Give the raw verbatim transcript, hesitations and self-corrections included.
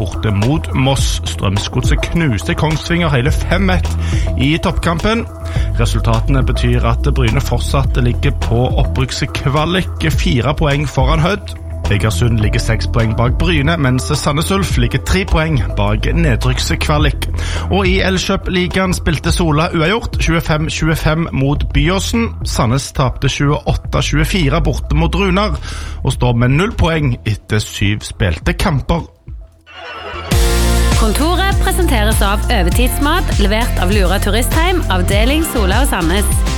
borte mot Moss. Strømsgodset knuste Kongsvinger hele fem ett i toppkampen. Resultatene betyr at Bryne fortsatt ligger på opprykkskvalik, fire poeng foran Hødd. Egersund ligger seks poeng bak Bryne, mens Sandnes Ulf ligger tre poeng bak nedrykkskvalik. Og i Elkjøp-ligaen spilte Sola uavgjort tjuefem tjuefem mot Byåsen. Sandnes tapte tjueåtte tjuefire borte mot Runar, og står med null poeng etter syv spilte kamper. Kontoret presenteres av Øvetidsmat, levert av Lura Turistheim, avdeling Sola og Sandnes.